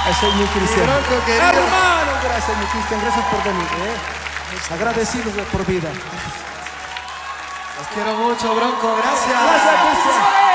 Soy mi Cristian. Bronco, querido. Hermano, gracias, mi Cristian. Gracias por venir. Agradecidos de por vida. Los quiero mucho, Bronco. Gracias. Gracias, Cristian.